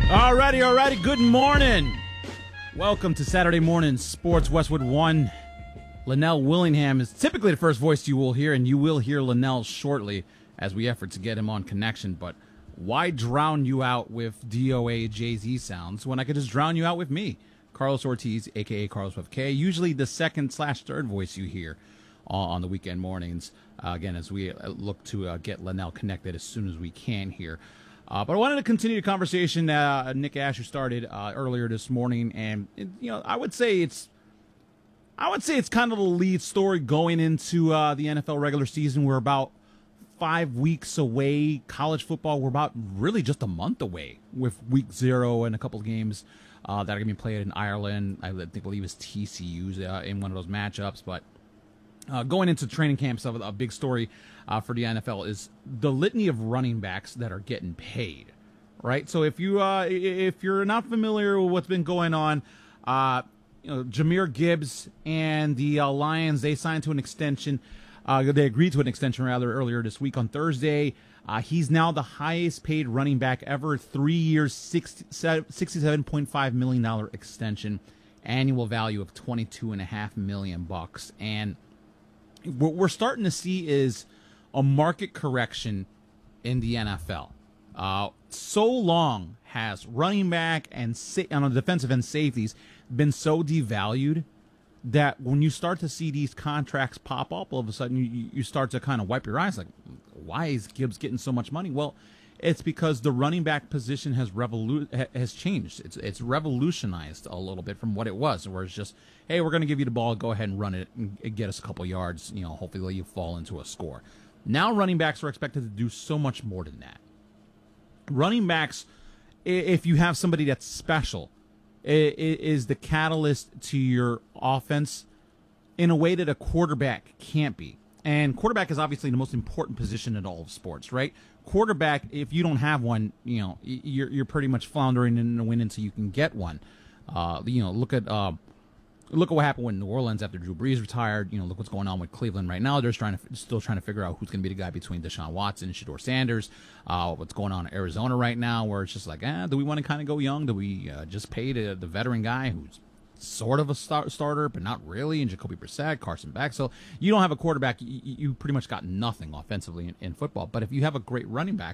Alrighty. Good morning. Welcome to Saturday Morning Sports Westwood 1. Linnell Willingham is typically the first voice you will hear, and you will hear Linnell shortly as we effort to get him on connection. But why drown you out with DOA Jay-Z sounds when I could just drown you out with me, Carlos Ortiz, a.k.a. Carlos with K, usually the second/third voice you hear on the weekend mornings, again, as we look to get Linnell connected as soon as we can here. But I wanted to continue the conversation Nick Asher started earlier this morning, and I would say it's kind of the lead story going into the NFL regular season. We're about 5 weeks away. College football, we're about really just a month away with week 0 and a couple of games that are going to be played in Ireland. I believe it's TCU's in one of those matchups, but. Going into training camps, a big story for the NFL is the litany of running backs that are getting paid, right? So if you're not familiar with what's been going on, Jahmyr Gibbs and the Lions, they signed to an extension. They agreed to an extension earlier this week on Thursday. He's now the highest paid running back ever, 3 years, $67.5 million extension, annual value of $22.5 million, and what we're starting to see is a market correction in the NFL. So long has running back and on the defensive end safeties been so devalued that when you start to see these contracts pop up, all of a sudden you start to kind of wipe your eyes like, why is Gibbs getting so much money? Well, it's because the running back position has changed. It's revolutionized a little bit from what it was, where it's just, hey, we're going to give you the ball, go ahead and run it and get us a couple yards. Hopefully you fall into a score. Now running backs are expected to do so much more than that. Running backs, if you have somebody that's special, is the catalyst to your offense in a way that a quarterback can't be. And quarterback is obviously the most important position in all of sports, right? Quarterback, if you don't have one, you're pretty much floundering in the wind until you can get one. Look at what happened with New Orleans after Drew Brees retired. Look what's going on with Cleveland right now. They're still trying to figure out who's going to be the guy between Deshaun Watson and Shedeur Sanders. What's going on in Arizona right now, where it's just like, do we want to kind of go young? Do we just pay the veteran guy who's sort of a starter, but not really, and Jacoby Brissett, Carson Beck. So you don't have a quarterback, you pretty much got nothing offensively in football. But if you have a great running back,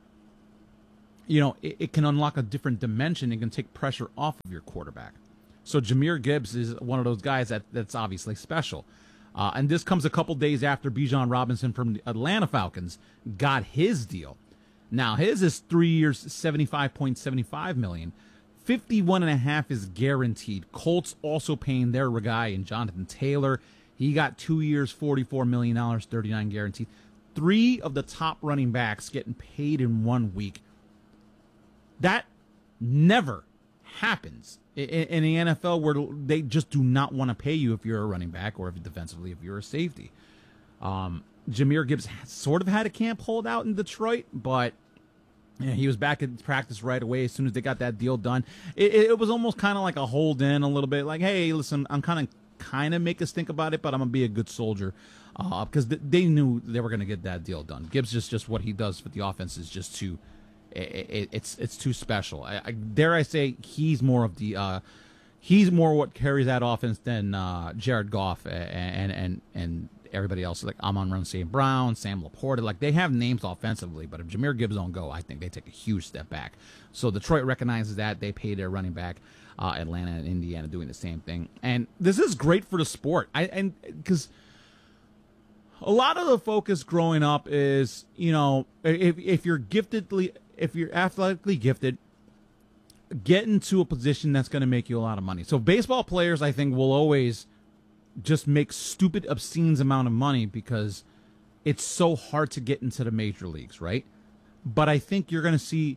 it can unlock a different dimension and can take pressure off of your quarterback. So Jahmyr Gibbs is one of those guys that's obviously special. And this comes a couple days after Bijan Robinson from the Atlanta Falcons got his deal. Now his is 3 years, $75.75 million. 51.5 is guaranteed. Colts also paying their guy in Jonathan Taylor. He got 2 years, $44 million, $39 guaranteed. 3 of the top running backs getting paid in 1 week. That never happens in the NFL, where they just do not want to pay you if you're a running back or if defensively if you're a safety. Jahmyr Gibbs sort of had a camp holdout in Detroit, but he was back at practice right away as soon as they got that deal done. It was almost kind of like a hold in a little bit, like, hey, listen, I'm kind of make us think about it, but I'm going to be a good soldier, because they knew they were going to get that deal done. Gibbs just what he does for the offense is just too, it's too special. Dare I say he's more of the he's more what carries that offense than Jared Goff and everybody else. Like Amon-Ra St. Brown, Sam Laporta, like they have names offensively, but if Jahmyr Gibbs don't go, I think they take a huge step back. So Detroit recognizes that. They pay their running back. Atlanta and Indiana doing the same thing, and this is great for the sport. Because a lot of the focus growing up is, if you're athletically gifted, get into a position that's going to make you a lot of money. So baseball players, I think, will always just make stupid, obscene amount of money because it's so hard to get into the major leagues, right? But I think you're going to see,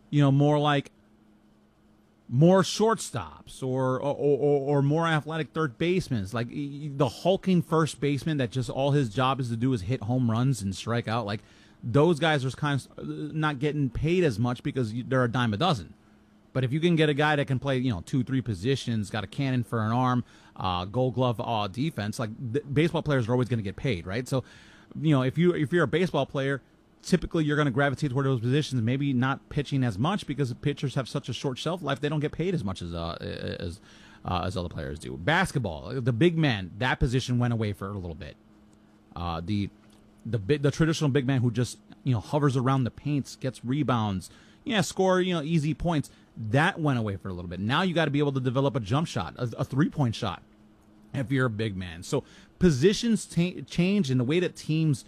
more shortstops or more athletic third basemen, like the hulking first baseman that just all his job is to do is hit home runs and strike out. Like those guys are kind of not getting paid as much because they're a dime a dozen. But if you can get a guy that can play, 2-3 positions, got a cannon for an arm, Gold Glove defense, like baseball players are always going to get paid, right? So, if you're a baseball player, typically you're going to gravitate toward those positions, maybe not pitching as much because pitchers have such a short shelf life. They don't get paid as much as other players do. Basketball, the big man, that position went away for a little bit. The traditional big man who just hovers around the paints, gets rebounds, score easy points, that went away for a little bit. Now you got to be able to develop a jump shot, a 3-point shot, if you're a big man. So positions change, and the way that teams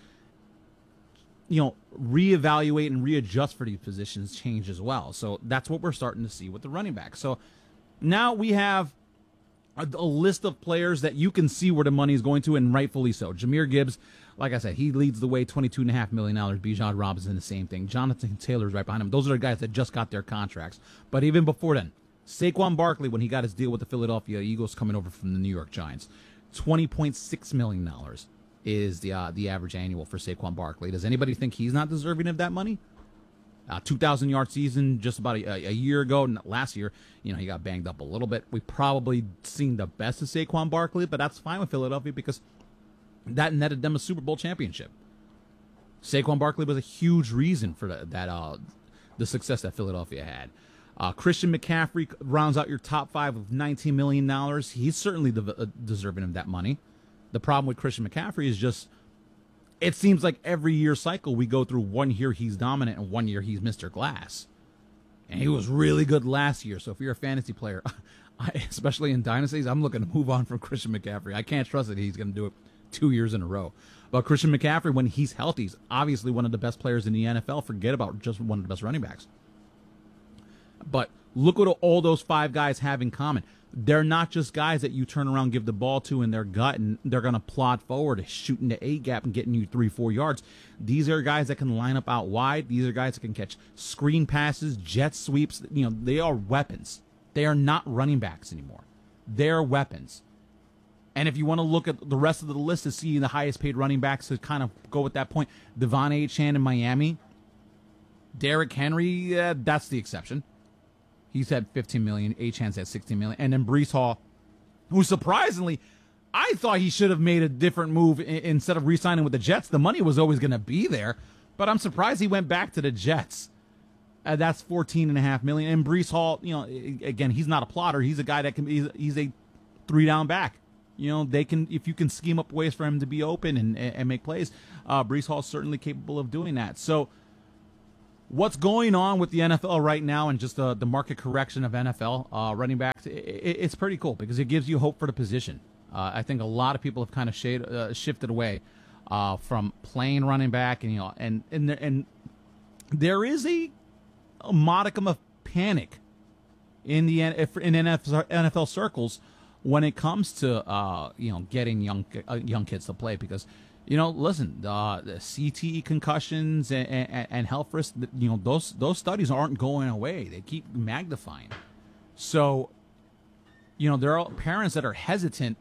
reevaluate and readjust for these positions change as well. So that's what we're starting to see with the running back. So now we have a list of players that you can see where the money is going to, and rightfully so. Jahmyr Gibbs, like I said, he leads the way, $22.5 million. Bijan Robinson, the same thing. Jonathan Taylor's right behind him. Those are the guys that just got their contracts. But even before then, Saquon Barkley, when he got his deal with the Philadelphia Eagles coming over from the New York Giants, $20.6 million is the average annual for Saquon Barkley. Does anybody think he's not deserving of that money? 2,000-yard season just about a year ago. Last year, he got banged up a little bit. We probably seen the best of Saquon Barkley, but that's fine with Philadelphia because that netted them a Super Bowl championship. Saquon Barkley was a huge reason for the success that Philadelphia had. Christian McCaffrey rounds out your top 5 with $19 million. He's certainly deserving of that money. The problem with Christian McCaffrey is just, it seems like every year cycle we go through, 1 year he's dominant and 1 year he's Mr. Glass. And he was really good last year. So if you're a fantasy player, especially in dynasties, I'm looking to move on from Christian McCaffrey. I can't trust that he's going to do it 2 years in a row. But Christian McCaffrey, when he's healthy, is obviously one of the best players in the NFL. Forget about just one of the best running backs. But look what all those 5 guys have in common. They're not just guys that you turn around, give the ball to in their gut, and they're going to plod forward, shooting the A-gap and getting you 3-4 yards. These are guys that can line up out wide. These are guys that can catch screen passes, jet sweeps. They are weapons. They are not running backs anymore. They're weapons. And if you want to look at the rest of the list to see the highest paid running backs to kind of go with that point, Devon Achane in Miami, Derrick Henry, that's the exception. He's had $15 million. Achane's had $16 million. And then Breece Hall, who surprisingly, I thought he should have made a different move instead of re-signing with the Jets. The money was always going to be there, but I'm surprised he went back to the Jets. That's $14.5 million. And Breece Hall, again, he's not a plotter. He's a guy that he's a 3-down back. They can, if you can scheme up ways for him to be open and make plays, Breece Hall's certainly capable of doing that. So, what's going on with the NFL right now and just the market correction of NFL running backs, it's pretty cool because it gives you hope for the position. I think a lot of people have kind of shifted away from playing running back, and there is a modicum of panic in NFL circles when it comes to getting young kids to play because. Listen, the CTE concussions and health risks, those studies aren't going away. They keep magnifying. So, there are parents that are hesitant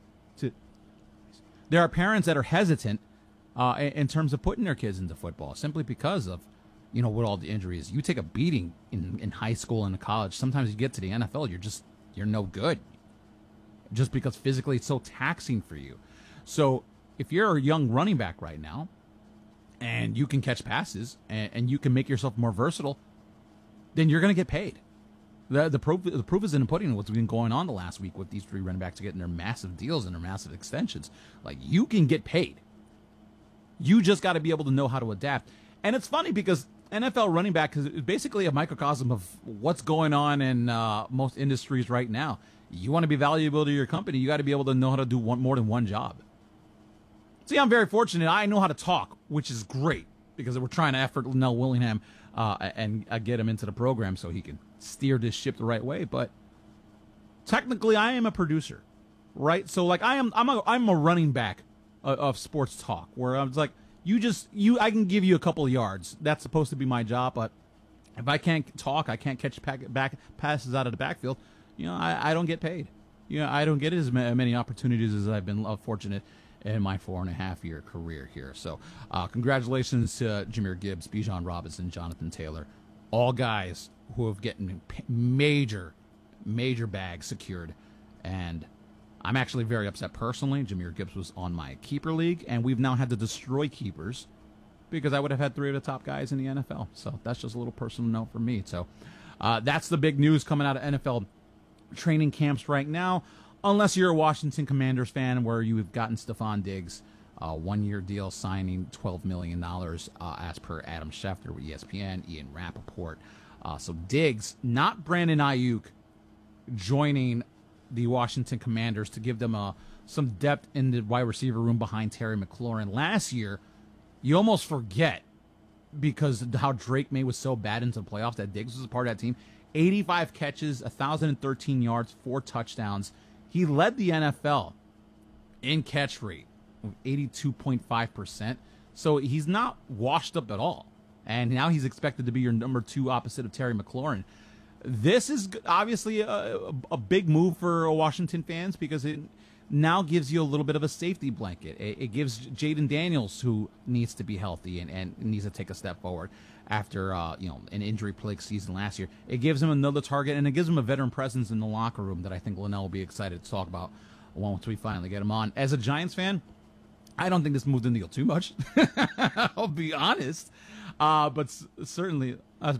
in terms of putting their kids into football simply because of, what all the injuries. You take a beating in high school and college. Sometimes you get to the NFL, you're no good. Just because physically it's so taxing for you. So, if you're a young running back right now and you can catch passes and you can make yourself more versatile, then you're going to get paid. The proof is in the pudding. What's been going on the last week with these 3 running backs getting their massive deals and their massive extensions. Like, you can get paid. You just got to be able to know how to adapt. And it's funny because NFL running back is basically a microcosm of what's going on in most industries right now. You want to be valuable to your company, you got to be able to know how to do more than one job. See, I'm very fortunate. I know how to talk, which is great because we're trying to effort Linnell Willingham and get him into the program so he can steer this ship the right way. But technically, I am a producer, right? So, like, I'm a running back of sports talk where I was like, I can give you a couple of yards. That's supposed to be my job, but if I can't talk, I can't catch back passes out of the backfield. I don't get paid. I don't get as many opportunities as I've been fortunate in my 4.5-year career here. So congratulations to Jahmyr Gibbs, Bijan Robinson, Jonathan Taylor, all guys who have gotten major bags secured. And I'm actually very upset personally. Jahmyr Gibbs was on my keeper league, and we've now had to destroy keepers because I would have had 3 of the top guys in the NFL. So that's just a little personal note for me. So that's the big news coming out of NFL training camps right now, unless you're a Washington Commanders fan where you've gotten Stephon Diggs, 1-year deal signing $12 million as per Adam Schefter with ESPN, Ian Rappaport. So Diggs, not Brandon Ayuk, joining the Washington Commanders to give them some depth in the wide receiver room behind Terry McLaurin. Last year, you almost forget because of how Drake May was so bad into the playoffs that Diggs was a part of that team. 85 catches, 1,013 yards, 4 touchdowns. He led the NFL in catch rate, 82.5%. So he's not washed up at all. And now he's expected to be your number 2 opposite of Terry McLaurin. This is obviously a big move for Washington fans because it now gives you a little bit of a safety blanket. It gives Jaden Daniels, who needs to be healthy and needs to take a step forward after an injury-plagued season last year. It gives him another target, and it gives him a veteran presence in the locker room that I think Linnell will be excited to talk about once we finally get him on. As a Giants fan, I don't think this moved the needle too much. I'll be honest. But certainly,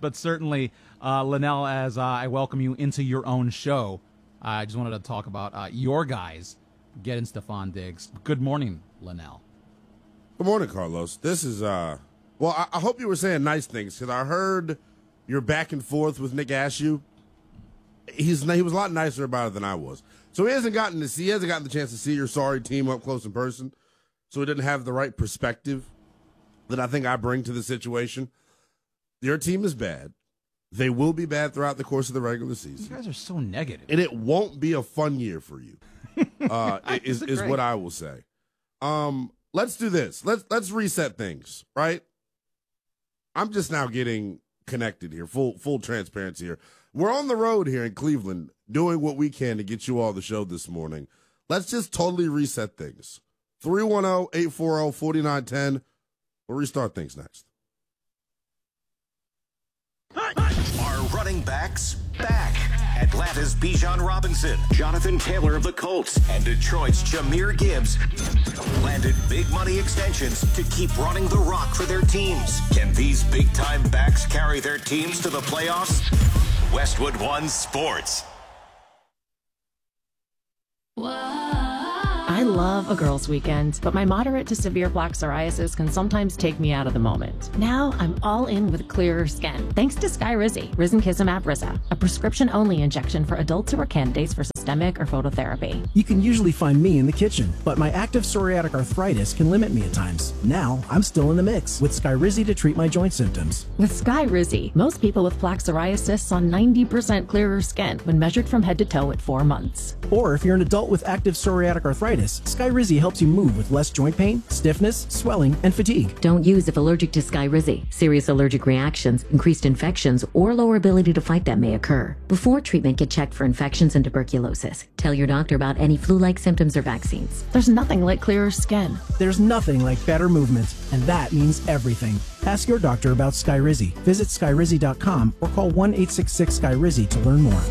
Linnell, as I welcome you into your own show, I just wanted to talk about your guys getting Stephon Diggs. Good morning, Linnell. Good morning, Carlos. This is, I hope you were saying nice things because I heard you're back and forth with Nick Ashew. He was a lot nicer about it than I was. So he hasn't gotten the chance to see your sorry team up close in person. So he didn't have the right perspective that I think I bring to the situation. Your team is bad. They will be bad throughout the course of the regular season. You guys are so negative. And it won't be a fun year for you, is what I will say. Let's do this. Let's reset things, right? I'm just now getting connected here, full transparency here. We're on the road here in Cleveland doing what we can to get you all the show this morning. Let's just totally reset things. 310-840-4910. We'll restart things next. Are running backs back? Atlanta's Bijan Robinson, Jonathan Taylor of the Colts, and Detroit's Jahmyr Gibbs landed big money extensions to keep running the rock for their teams. Can these big-time backs carry their teams to the playoffs? Westwood One Sports. I love a girls' weekend, but my moderate to severe plaque psoriasis can sometimes take me out of the moment. Now I'm all in with clearer skin, thanks to Skyrizi, Risankizumab Risa, a prescription-only injection for adults who are candidates for systemic or phototherapy. You can usually find me in the kitchen, but my active psoriatic arthritis can limit me at times. Now I'm still in the mix with Skyrizi to treat my joint symptoms. With Skyrizi, most people with plaque psoriasis saw 90% clearer skin when measured from head to toe at 4 months. Or if you're an adult with active psoriatic arthritis, Skyrizi helps you move with less joint pain, stiffness, swelling, and fatigue. Don't use if allergic to Skyrizi. Serious allergic reactions, increased infections, or lower ability to fight them may occur. Before treatment, get checked for infections and tuberculosis. Tell your doctor about any flu-like symptoms or vaccines. There's nothing like clearer skin. There's nothing like better movement, and that means everything. Ask your doctor about Skyrizi. Visit Skyrizi.com or call 1-866-SKYRIZI to learn more.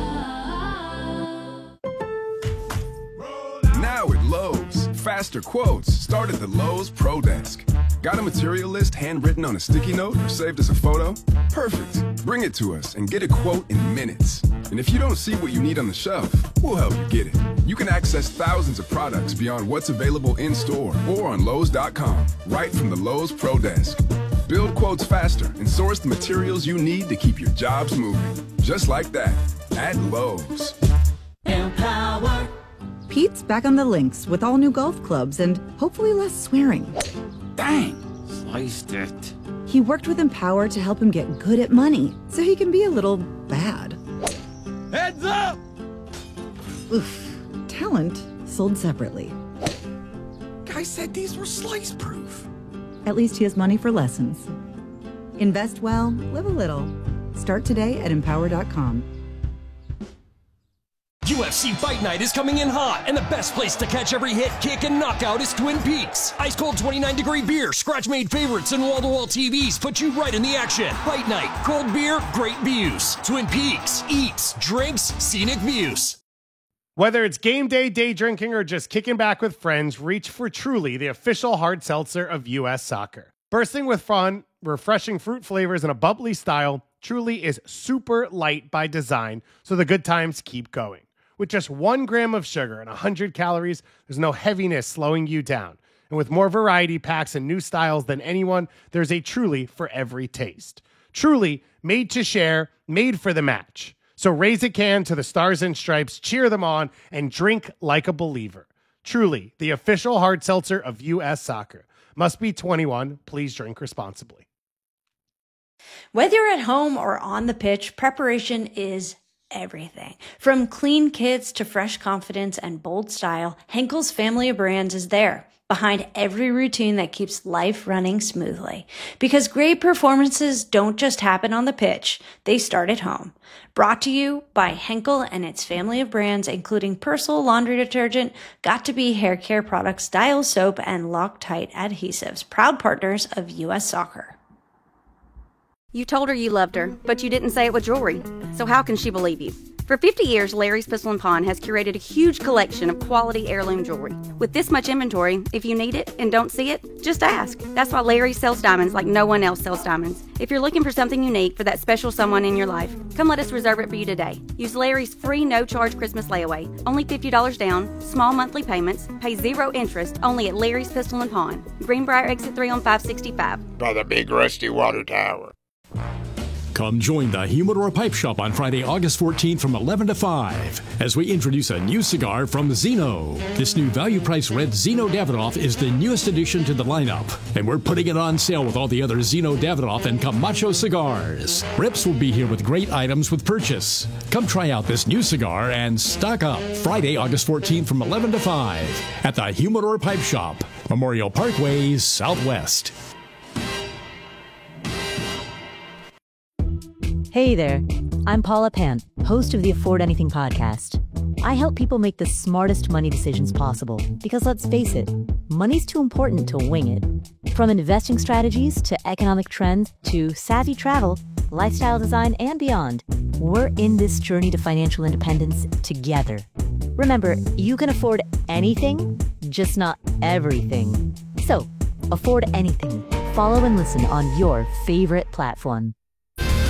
Now at Lowe's, faster quotes start at the Lowe's Pro Desk. Got a material list handwritten on a sticky note or saved as a photo? Perfect. Bring it to us and get a quote in minutes. And if you don't see what you need on the shelf, we'll help you get it. You can access thousands of products beyond what's available in store or on Lowe's.com, right from the Lowe's Pro Desk. Build quotes faster and source the materials you need to keep your jobs moving. Just like that, at Lowe's. Empower. Pete's back on the links with all new golf clubs and hopefully less swearing. Dang, sliced it. He worked with Empower to help him get good at money so he can be a little bad. Heads up! Oof. Talent sold separately. Guy said these were slice proof. At least he has money for lessons. Invest well, live a little. Start today at Empower.com. UFC Fight Night is coming in hot, and the best place to catch every hit, kick, and knockout is Twin Peaks. Ice-cold 29-degree beer, scratch-made favorites, and wall-to-wall TVs put you right in the action. Fight Night, cold beer, great views. Twin Peaks, eats, drinks, scenic views. Whether it's game day, day drinking, or just kicking back with friends, reach for Truly, the official hard seltzer of U.S. soccer. Bursting with fun, refreshing fruit flavors, and a bubbly style, Truly is super light by design, so the good times keep going. With just 1 gram of sugar and 100 calories, there's no heaviness slowing you down. And with more variety packs and new styles than anyone, there's a Truly for every taste. Truly, made to share, made for the match. So raise a can to the Stars and Stripes, cheer them on, and drink like a believer. Truly, the official hard seltzer of U.S. Soccer. Must be 21. Please drink responsibly. Whether you're at home or on the pitch, preparation is everything. From clean kits to fresh confidence and bold style, Henkel's family of brands is there, behind every routine that keeps life running smoothly. Because great performances don't just happen on the pitch, they start at home. Brought to you by Henkel and its family of brands, including Persil laundry detergent, Got2b hair care products, Dial soap, and Loctite adhesives, proud partners of U.S. Soccer. You told her you loved her, but you didn't say it with jewelry. So how can she believe you? For 50 years, Larry's Pistol & Pawn has curated a huge collection of quality heirloom jewelry. With this much inventory, if you need it and don't see it, just ask. That's why Larry sells diamonds like no one else sells diamonds. If you're looking for something unique for that special someone in your life, come let us reserve it for you today. Use Larry's free no-charge Christmas layaway. Only $50 down, small monthly payments, pay 0 interest, only at Larry's Pistol & Pawn. Greenbrier Exit 3 on 565. By the big rusty water tower. Come join the Humidor Pipe Shop on Friday, August 14th from 11 to 5 as we introduce a new cigar from Zeno. This new value-priced red Zeno Davidoff is the newest addition to the lineup, and we're putting it on sale with all the other Zeno Davidoff and Camacho cigars. Rips will be here with great items with purchase. Come try out this new cigar and stock up. Friday, August 14th from 11 to 5 at the Humidor Pipe Shop, Memorial Parkway, Southwest. Hey there, I'm Paula Pant, host of the Afford Anything podcast. I help people make the smartest money decisions possible because let's face it, money's too important to wing it. From investing strategies to economic trends to savvy travel, lifestyle design, and beyond, we're in this journey to financial independence together. Remember, you can afford anything, just not everything. So, afford anything. Follow and listen on your favorite platform.